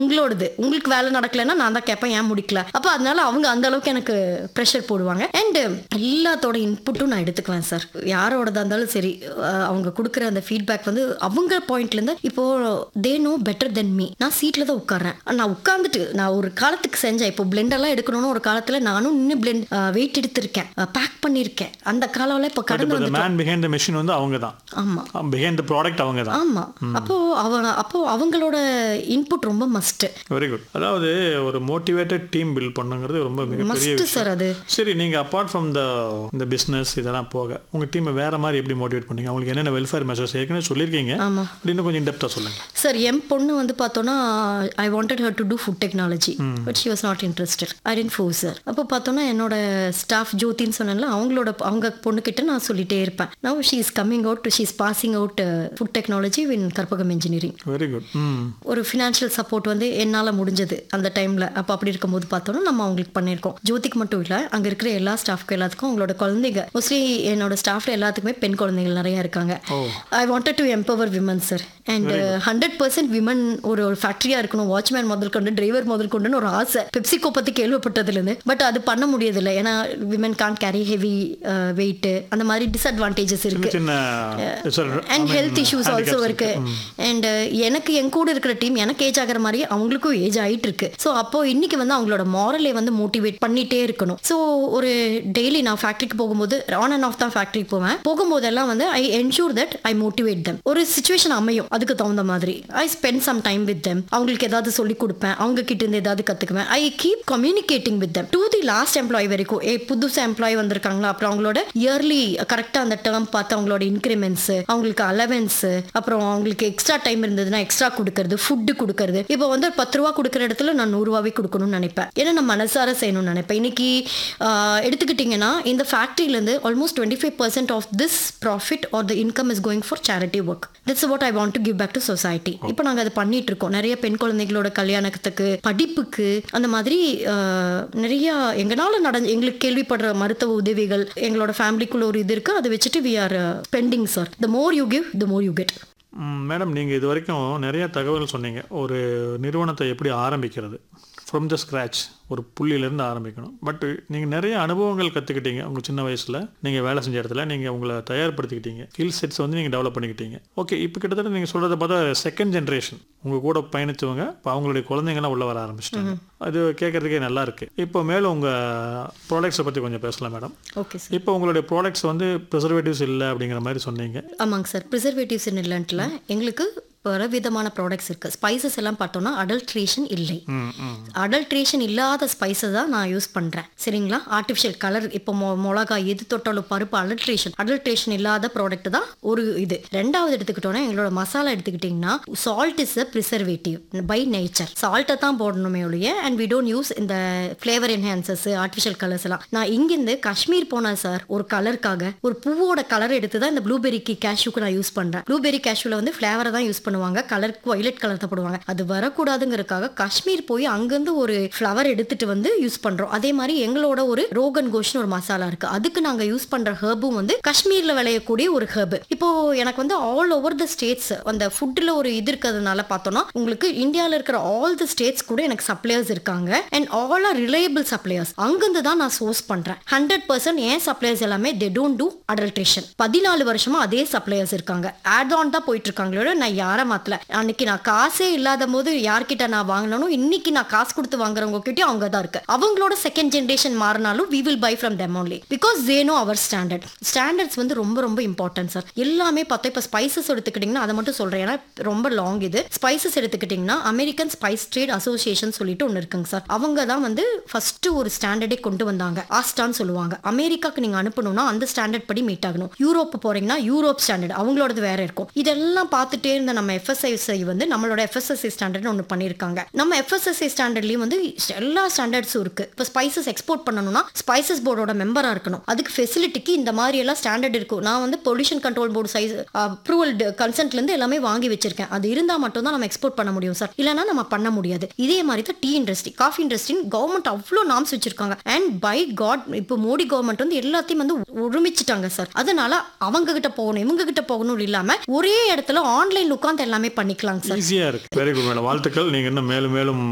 உங்களோடது. உங்களுக்கு வேலை நடக்கலைன்னா நான் தான் கேட்பேன், ஏன் முடிக்கல. அப்போ அதனால அவங்க அந்த அளவுக்கு எனக்கு ப்ரெஷர் போடுவாங்க. அண்ட் எல்லாத்தோட இன்புட்டும் நான் எடுத்துக்குவேன் சார். யாரோடதா இருந்தாலும் சரி, அவங்க கொடுக்குற அந்த ஃபீட்பேக் வந்து அவங்க பாயிண்ட்லேருந்து இப்போ they know better than me. நான் சீட்டில் தான் உட்காரேன். நான் உட்காந்துட்டு நான் ஒரு காலத்துக்கு செஞ்சேன். இப்போ பிளெண்டெல்லாம் எடுக்கணும்னு ஒரு காலத்தில் நானும் இன்னும் பிளெண்ட் வெயிட் எடுத்திருக்கேன், பேக் பண்ணியிருக்கேன். அந்த காலம் இப்போ கடந்து வந்து மேன் பிஹைண்ட் தி மெஷின் வந்து அவங்க தான். ஆமா, பிஹைண்ட் தி ப்ராடக்ட் அவங்க தான். ஆமா. அப்போ அவங்களோட இன்புட் ரொம்ப மஸ்ட். Very good. அதாவது ஒரு மோட்டிவேட்டட் டீம் பில்ட் பண்ணுங்கிறது ரொம்ப மிகப்பெரிய விஷயம் சார். அது சரி, நீங்க அப்பார்ட் ஃப்ரம் இந்த பிசினஸ் இதெல்லாம் போக உங்க டீமை வேற மாதிரி எப்படி மோட்டிவேட் பண்ணீங்க? அவங்களுக்கு என்னென்ன வெல்ஃபேர் மெஷர்ஸ் ஏற்கனவே சொல்லியிருக்கீங்க, இன்னும் கொஞ்சம் டெப்தா சொல்லுங்க சார். என் பொண்ணு வந்து பார்த்தோன்னா I wanted her to two food technology, but she was not interested. I didn't force her. அப்போ பார்த்தோன்னா என்னோட ஸ்டாஃப் ஜோதின்னு சொன்னேன்ல, அவங்க பொண்ணுக்கிட்ட நான் சொல்லிட்டே இருப்பேன். Now she is coming out, she is passing out food technology in Karpagam engineering. Very good. ஒரு ஃபினான்ஷியல் சப்போர்ட் வந்து என்னால் முடிஞ்சது அந்த டைமில். அப்போ அப்படி இருக்கும்போது பார்த்தோன்னா நம்ம அவங்களுக்கு பண்ணியிருக்கோம். ஜோதிக்கு மட்டும் இல்லை, அங்கே இருக்கிற எல்லா ஸ்டாஃப்க்கும் எல்லாத்துக்கும் அவங்களோட குழந்தைங்க, மோஸ்ட்லி என்னோட ஸ்டாஃப்ல எல்லாத்துக்குமே பெண் குழந்தைகள் நிறைய இருக்காங்க. I wanted to empower women sir. And 100% women ஒரு ஃபேக்டரியாக இருக்கணும், வாட்ச்மேன் முதல் கொண்டு டிரைவர் முதல் கொண்டுன்னு ஒரு ஆசை பெப்சிகோ பற்றி கேள்விப்பட்டதுலேருந்து. பட் அது பண்ண முடியதில்லை. ஏன்னா women Khan carry heavy weight, அந்த மாதிரி டிஸ்அட்வான்டேஜஸ் இருக்கு. அண்ட் ஹெல்த் இஷ்யூஸ் ஆல்சோ இருக்கு. அண்ட் எனக்கு என் கூட இருக்கிற டீம் எனக்கு ஏஜ் ஆகிற மாதிரி அவங்களுக்கும் ஏஜ் ஆகிட்டு இருக்கு. ஸோ அப்போ இன்னைக்கு வந்து அவங்களோட மாரலை வந்து மோட்டிவேட் பண்ணிட்டே இருக்கணும். ஸோ ஒரு டெய்லி நான் ஃபேக்டரிக்கு போகும்போது ஆன் அண்ட் ஆஃப் தான் ஃபேக்டரிக்கு போவேன். போகும்போதெல்லாம் வந்து ஐ ensure that I motivate them. ஒரு சுச்சுவேஷன் அமையும், அதுக்கு தகுந்த மாதிரி I spend some time with them. அவங்களுக்கு ஏதாவது சொல்லி கொடுப்பேன், அவங்க கிட்ட இருந்து ஏதாவது கத்துக்குவேன். I keep communicating with them to the last employee வரைக்கும். புதுசு எம்ப்ளாயி வந்திருக்காங்களா, அப்புறம் அவங்களோட இயர்லி கரெக்டாக அந்த டேர்ம் பார்த்து அவங்களோட இன்க்ரிமெண்ட்ஸ், அவங்களுக்கு அலவன்ஸ், அப்புறம் அவங்களுக்கு எக்ஸ்ட்ரா டைம் இருந்ததுன்னா எக்ஸ்ட்ரா கொடுக்கறது, ஃபுட்டு கொடுக்கறது. இப்போ வந்து 10 ரூபா கொடுக்குற இடத்துல நான் 100 ரூபாவே கொடுக்கணும்னு நினைப்பேன். ஏன்னா நான் மனசார செய்யணும்னு நினைப்பேன். இன்னைக்கு எடுத்துக்கிட்டிங்கன்னா இந்த ஃபேக்ட்ரியிலேருந்து almost 25% of this profit R the income is going for charity work. That's what I want to give back to society. இப்போ நாங்கள் அதை பண்ணிட்டு இருக்கோம். நிறைய பெண் குழந்தைகளோட கல்யாணத்துக்கு, படிப்புக்கு, அந்த மாதிரி நிறைய எங்களால் எங்களுக்கு கேள்விப்படுற மருத்துவ உதவிகள் எங்களோட ஃபேமிலிக்குள்ள ஒரு இது இருக்குது. அதை வச்சுட்டு we are spending sir. The more you give the more you get. Madam, நீங்கள் இது வரைக்கும் நிறைய தகவல் சொன்னீங்க. ஒரு நிறுவனத்தை எப்படி ஆரம்பிக்கிறது, ஃப்ரம் த ஸ்க்ராச், ஒரு புள்ளியிலேருந்து ஆரம்பிக்கணும். பட் நீங்கள் நிறைய அனுபவங்கள் கற்றுக்கிட்டீங்க. உங்கள் சின்ன வயசில் நீங்கள் வேலை செஞ்ச இடத்துல நீங்கள் உங்களை தயார்படுத்திக்கிட்டீங்க, ஸ்கில் செட்ஸ் வந்து நீங்கள் டெவலப் பண்ணிக்கிட்டீங்க. ஓகே, இப்போ கிட்டத்தட்ட நீங்கள் சொல்கிறத பார்த்தா செகண்ட் ஜென்ரேஷன் உங்கள் கூட பயணித்தவங்க இப்போ அவங்களுடைய குழந்தைங்களாம் உள்ளே வர ஆரம்பிச்சிட்டாங்க. அது கேட்குறதுக்கே நல்லா இருக்குது. இப்போ மேலும் உங்கள் ப்ராடக்ட்ஸை பற்றி கொஞ்சம் பேசலாம் மேடம். Okay sir. இப்போ உங்களுடைய ப்ராடக்ட்ஸ் வந்து ப்ரிசர்வேட்டிவ்ஸ் இல்லை அப்படிங்கிற மாதிரி சொன்னீங்க. ஆமாங்க சார். ப்ரிசர்வேட்டிவ்ஸ் இல்லைன்ட்டுல எங்களுக்கு பல விதமான ப்ராடக்ட்ஸ் இருக்குது. ஸ்பைசஸ் எல்லாம் பார்த்தோன்னா அடல்ட்ரேஷன் இல்லை. அடல்ட்ரேஷன் இல்லாத ஸ்பைசஸ் தான் நான் யூஸ் பண்ணுறேன். சரிங்களா? ஆர்டிஃபிஷியல் கலர், இப்போ மிளகா எது தொட்டாலும் பருப்பு, அடல்ட்ரேஷன் இல்லாத ப்ராடக்ட் தான் ஒரு இது. ரெண்டாவது எடுத்துக்கிட்டோன்னா எங்களோட மசாலா எடுத்துக்கிட்டிங்கன்னா salt is a preservative by nature. சால்ட்டை தான் போடணுமே ஒழிய அண்ட் வி டோன்ட் யூஸ் இந்த ஃப்ளேவர் என்ஹான்சர்ஸ், ஆர்டிஃபிஷியல் கலர்ஸ் எல்லாம். நான் இங்கிருந்து காஷ்மீர் போனேன் சார் ஒரு கலருக்காக. ஒரு பூவோட கலர் எடுத்து தான் இந்த ப்ளூபெரிக்கு கேஷ்யூக்கு நான் யூஸ் பண்ணுறேன். ப்ளூபெரி கேஷ்யூவில் வந்து ஃப்ளேவரை தான் யூஸ் பண்ணுவாங்க, கலருக்கு வயலட் கலர் தான் போடுவாங்க. அது வரக்கூடாதுங்கிறதுக்காக காஷ்மீர் போய் அங்கிருந்து ஒரு ஃப்ளவர் எடுத்துட்டு வந்து யூஸ் பண்றோம். அதே மாதிரி எங்களோட ஒரு ரோகன் கோஷ்னு ஒரு மசாலா இருக்கு. அதுக்கு நாங்க யூஸ் பண்ற ஹெர்பும் வந்து காஷ்மீர்ல விளையக்கூடிய ஒரு ஹெர்பு. இப்போ எனக்கு வந்து ஆல் ஓவர் த ஸ்டேட்ஸ் அந்த ஃபுட்ல ஒரு இது இருக்கிறதுனால பார்த்தோம்னா உங்களுக்கு இந்தியாவில் இருக்கிற ஆல் தி ஸ்டேட்ஸ் கூட எனக்கு சப்ளையர்ஸ் இருக்காங்க. And all R reliable suppliers. அங்கிருந்து தான் நான் சோர்ஸ் பண்றேன். 100% ஏன் சப்ளையர்ஸ் எல்லாமே தே டோன்ட் டூ அடல்ட்ரேஷன். 14 வருஷமா அதே சப்ளையர்ஸ் இருக்காங்க. ஆட் ஆன் தான் போயிட்டு இருக்காங்களோட நான் யாரை மாத்தல. அன்னைக்கு நான் காசே இல்லாத போது யார்கிட்ட நான் வாங்கணும், இன்னைக்கு நான் காசு கொடுத்து வாங்குறவங்க கிட்ட அவங்க தான் இருக்கு. அவங்களோட செகண்ட் ஜெனரேஷன் மாறினாலும் we will buy from them only because they know our standard. Standards வந்து ரொம்ப ரொம்ப இம்பார்ட்டன்ட் சார். எல்லாமே பார்த்தா இப்போ ஸ்பைசஸ் எடுத்துக்கிட்டிங்கன்னா அதை மட்டும் சொல்றேன், ஏன்னா ரொம்ப லாங் இது. ஸ்பைசஸ் எடுத்துக்கிட்டிங்கன்னா அமெரிக்கன் ஸ்பைஸ் ட்ரேட் அசோசியேஷன் சொல்லிட்டு ஒன்று இருக்குங்க சார். அவங்க தான் வந்து ஃபர்ஸ்ட் ஒரு ஸ்டாண்டர்டே கொண்டு வந்தாங்க. ஆஸ்டான்னு சொல்லுவாங்க. அமெரிக்காக்கு நீங்க அனுப்பணும்னா அந்த ஸ்டாண்டர்ட் படி மீட் ஆகணும். யூரோப் போறீங்கன்னா யூரோப் ஸ்டாண்டர்ட் அவங்களோடது வேற இருக்கும். இதெல்லாம் பார்த்துட்டே இருந்த நம்ம FSSAI வந்து நம்மளோட FSSAI ஸ்டாண்டர்ட் ஒன்று பண்ணியிருக்காங்க. நம்ம FSSAI ஸ்டாண்டர்ட்லயும் வந்து எல்லா ஸ்டாண்டர்ட்ஸும் இருக்கு. இப்போ ஸ்பைசஸ் எக்ஸ்போர்ட் பண்ணணும்னா ஸ்பைசஸ் போர்டோட மெம்பரா இருக்கணும். அதுக்கு ஃபெசிலிட்டிக்கு இந்த மாதிரி எல்லாம் ஸ்டாண்டர்ட் இருக்கும். நான் வந்து pollution control board size approval கன்சென்ட்ல இருந்து எல்லாமே வாங்கி வச்சிருக்கேன். அது இருந்தா மட்டும் தான் நம்ம எக்ஸ்போர்ட் பண்ண முடியும் சார். இல்லைன்னா நம்ம பண்ண முடியாது. இதே மாதிரி தான் tea industry, coffee industry government அவ்வளோ நாம்ஸ் வச்சிருக்காங்க. அண்ட் பை காட் இப்போ மோடி கவர்மெண்ட் வந்து எல்லாத்தையும் வந்து ஒருமிச்சிட்டாங்க சார். அதனால அவங்க கிட்ட போகணும் இவங்க கிட்ட போகணும் இல்லாம ஒரே இடத்துல ஆன்லைன் உட்காந்து எல்லாமே பண்ணிக்கலாங்க சார். ஈஸியாக இருக்குது. வெரி குட் மேடம், வாழ்த்துக்கள். நீங்கள் இன்னும் மேலும் மேலும்